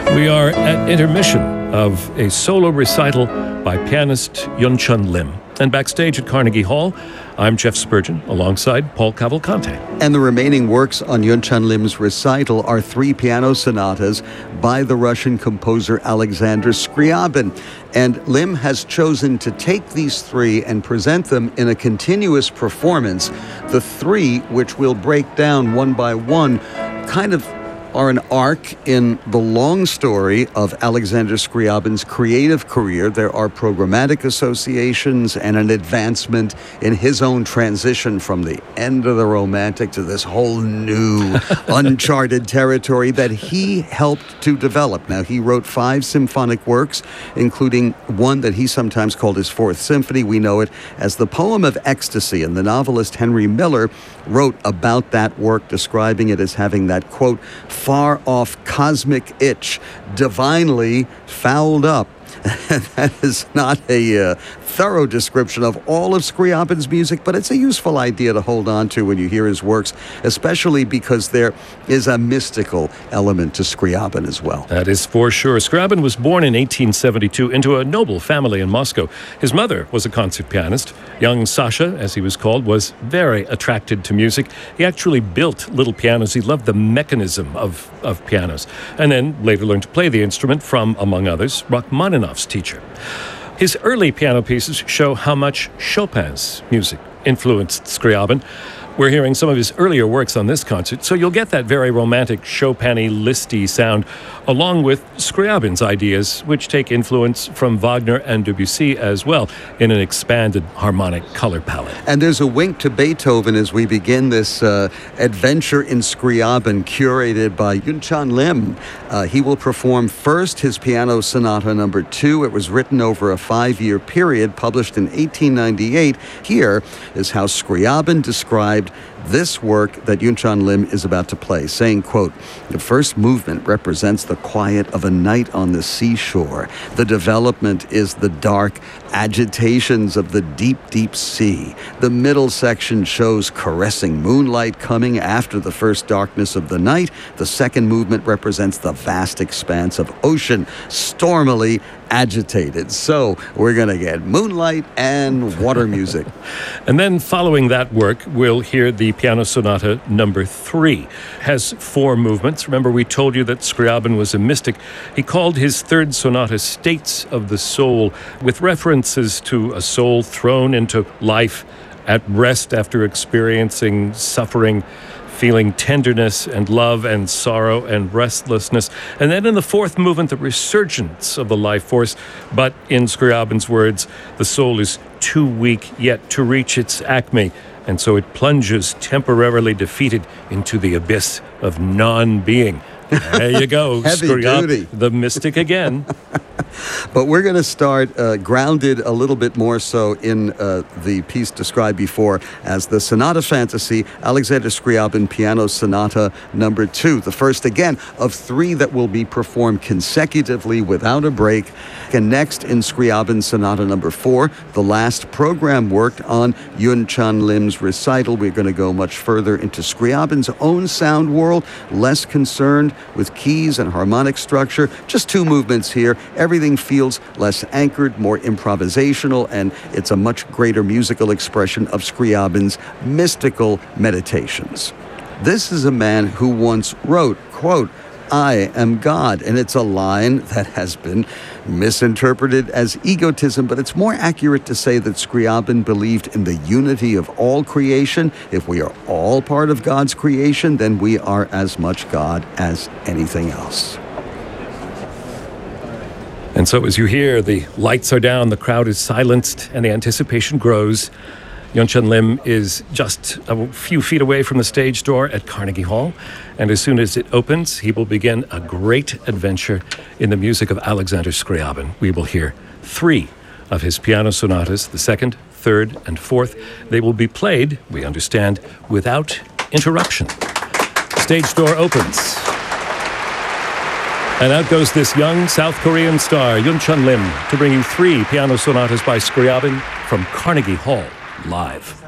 We are at intermission of a solo recital by pianist Yunchun Lim. And backstage at Carnegie Hall, I'm Jeff Spurgeon alongside Paul Cavalcante. And the remaining works on Yunchun Lim's recital are 3 piano sonatas by the Russian composer Alexander Scriabin. And Lim has chosen to take these 3 and present them in a continuous performance. The 3, which we'll break down one by one, kind of are an arc in the long story of Alexander Scriabin's creative career. There are programmatic associations and an advancement in his own transition from the end of the Romantic to this whole new uncharted territory that he helped to develop. Now, he wrote 5 symphonic works, including one that he sometimes called his 4th Symphony. We know it as the Poem of Ecstasy, and the novelist Henry Miller wrote about that work, describing it as having that, quote, far-off cosmic itch, divinely fouled up. That is not a thorough description of all of Scriabin's music, but it's a useful idea to hold on to when you hear his works, especially because there is a mystical element to Scriabin as well. That is for sure. Scriabin was born in 1872 into a noble family in Moscow. His mother was a concert pianist. Young Sasha, as he was called, was very attracted to music. He actually built little pianos. He loved the mechanism of pianos, and then later learned to play the instrument from, among others, Rachmaninoff's teacher. His early piano pieces show how much Chopin's music influenced Scriabin. We're hearing some of his earlier works on this concert, so you'll get that very romantic Chopin-y, listy sound, along with Scriabin's ideas, which take influence from Wagner and Debussy as well, in an expanded harmonic color palette. And there's a wink to Beethoven as we begin this adventure in Scriabin, curated by Yunchun Lim. He will perform first his Piano Sonata No. 2. It was written over a 5-year period, published in 1898. Here is how Scriabin described this work that Yunchun Lim is about to play, saying, quote, "The first movement represents the quiet of a night on the seashore. The development is the dark agitations of the deep, deep sea. The middle section shows caressing moonlight coming after the first darkness of the night. The second movement represents the vast expanse of ocean, stormily agitated." So we're going to get moonlight and water music. And then following that work, we'll hear the Piano Sonata No. 3. Has 4 movements. Remember, we told you that Scriabin was a mystic. He called his 3rd sonata States of the Soul, with references to a soul thrown into life at rest after experiencing suffering, feeling tenderness and love and sorrow and restlessness. And then in the 4th movement, the resurgence of the life force. But in Scriabin's words, the soul is too weak yet to reach its acme, and so it plunges temporarily defeated into the abyss of non-being. There you go, Heavy duty. The mystic again. But we're going to start grounded a little bit more so in the piece described before as the Sonata Fantasy, Alexander Scriabin Piano Sonata No. 2. The first, again, of 3 that will be performed consecutively without a break. And next, in Scriabin Sonata No. 4, the last program worked on Yunchun Lim's recital. We're going to go much further into Scriabin's own sound world, less concerned with keys and harmonic structure. Just 2 movements here. Everything feels less anchored, more improvisational, and it's a much greater musical expression of Scriabin's mystical meditations. This is a man who once wrote, quote, "I am God," and it's a line that has been misinterpreted as egotism, but it's more accurate to say that Scriabin believed in the unity of all creation. If we are all part of God's creation, then we are as much God as anything else. And so as you hear, the lights are down, the crowd is silenced, and the anticipation grows. Yunchun Lim is just a few feet away from the stage door at Carnegie Hall, and as soon as it opens, he will begin a great adventure in the music of Alexander Scriabin. We will hear 3 of his piano sonatas, the 2nd, 3rd, and 4th. They will be played, we understand, without interruption. Stage door opens. And out goes this young South Korean star, Yunchun Lim, to bring you 3 piano sonatas by Scriabin from Carnegie Hall, live.